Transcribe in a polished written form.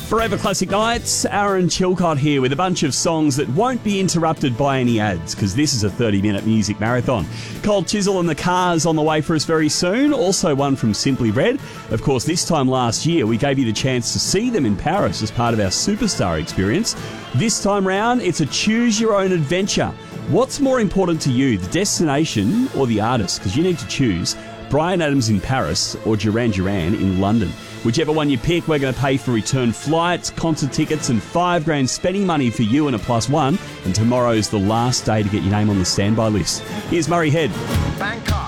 Forever Classic Nights, Aaron Chilcott here with a bunch of songs that won't be interrupted by any ads because this is a 30-minute music marathon. Cold Chisel and the Cars on the way for us very soon. Also one from Simply Red. Of course, this time last year we gave you the chance to see them in Paris as part of our Superstar experience. This time round, it's a choose your own adventure. What's more important to you, the destination or the artist? Because you need to choose Bryan Adams in Paris or Duran Duran in London. Whichever one you pick, we're going to pay for return flights, concert tickets and $5,000 spending money for you and a +1. And tomorrow's the last day to get your name on the standby list. Here's Murray Head. Bank